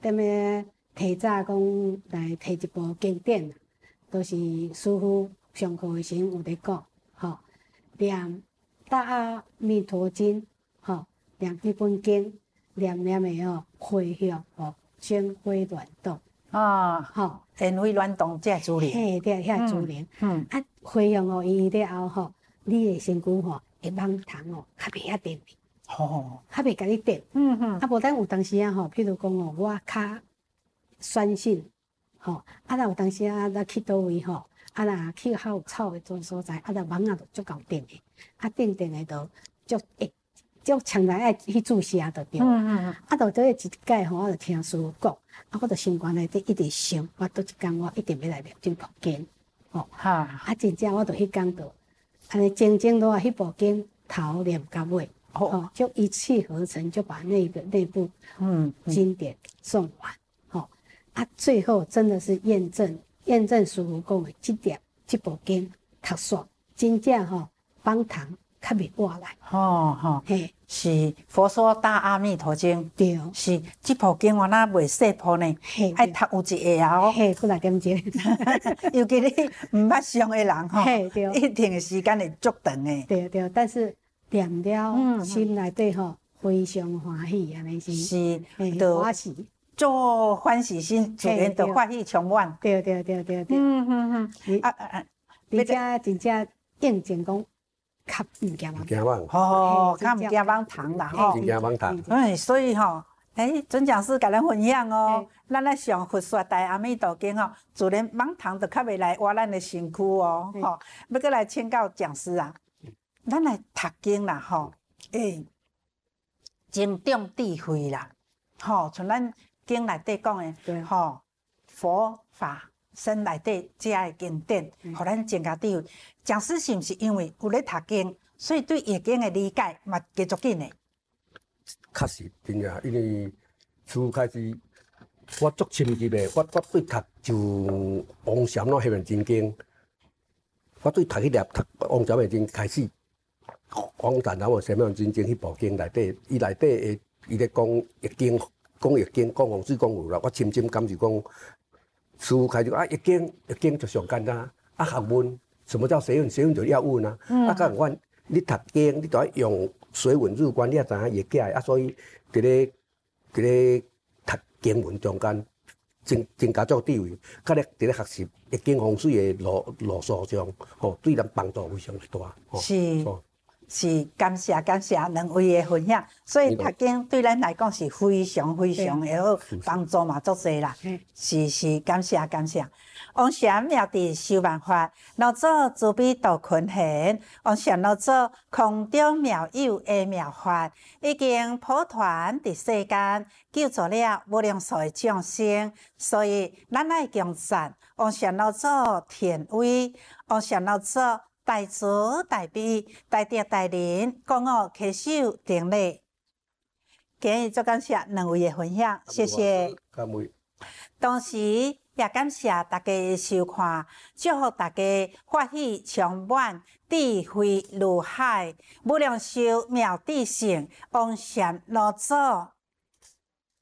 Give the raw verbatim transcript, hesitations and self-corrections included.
踮咧提早讲来提一部经典，都、就是师傅上课的时有咧讲，吼，念大阿弥陀经，吼，念这本经，念念的吼，回向吼，鲜花乱动。 啊， 吼， 烟灰乱动这主灵， 嘿，对，遐主灵，嗯，啊，回向哦，伊了后吼，你的身躯吼会网虫哦，较袂遐电去， 吼， 较袂甲你电，嗯嗯，啊，无等有当时啊吼，譬如讲哦，我较酸性，吼，啊，若有当时啊，咱去倒位吼，啊，若去较有草的种所在，啊，若网啊就足够电的，啊，电电的就足会。就常来爱去注射就对，嗯嗯嗯，啊，到这一届吼，我就听师傅讲，啊，我就心肝内底一直想，我倒一天我一定要来念这部经，吼，哈，啊，真正我就迄天就，安尼静静落啊，迄部经头念到尾，哦，就一气呵成，就把那个那部嗯经典诵完，吼，啊，最后真的是验证验证师傅讲的这点这部经读煞，真正吼帮堂较袂活来， 吼吼，嘿。是《佛说大阿弥陀经》， 对， 是这部经我那袂细部呢，爱读有一下哦， 嘿，不来点钟， 尤其你毋捌上的人吼，一定时间会足长的。 对对，但是念了心内底吼非常欢喜，安尼是是， 欢喜， 做欢喜心，自然就欢喜充满。 对对对对对，嗯嗯嗯，啊啊，而且真正应证讲。较毋惊网， 惊网， 吼，较毋惊网虫啦，吼， 毋惊网虫。 哎，所以吼，哎，准讲师甲咱分享哦，咱咧上佛说大阿弥陀经吼，自然网虫就较袂来挖咱的身躯哦，吼。要过来请教讲师啊，咱来读经啦，吼，哎，增长智慧啦，吼，像咱经内底讲的，吼，佛法。身内底遮个经典，互咱增加智慧。讲师是毋是因为有咧读经，所以对易经的理解嘛加足紧的？ 确实，真正，因为初开始我足深入的，我我对读就王禅咯，迄本真经，我对读迄粒读王禅的经开始，王禅然后什么真经迄部经内底，伊内底的伊咧讲易经，讲易经，讲风水，讲有啦，我深深感受讲。师傅开始啊，易经易经就上简单，啊学问，什么叫学问？学问就要问啊。嗯、啊，甲阮你读经，你就要用水文入关，你也知影会解啊。所以伫咧伫咧读经文中间，增增加足智慧，甲咧伫咧学习易经风水的路路数上，吼，对咱帮助非常大。 是。是感谢感谢两位的分享，所以读经对咱来讲是非常非常的好，帮助嘛足侪啦。是是感谢感谢。王禅妙智修万法，老祖慈悲度群贤。王禅老祖空中妙有的妙法，已经普传伫世间，救助了无量数的众生。所以咱爱敬赞王禅老祖天威，王禅老祖。大慈大悲，大德大仁，讲我恪守定力。今日足感谢两位的分享，谢谢。 感谢。 同时也感谢大家的收看，祝福大家法喜充满，智慧如海，无量寿妙智性，王禅老祖。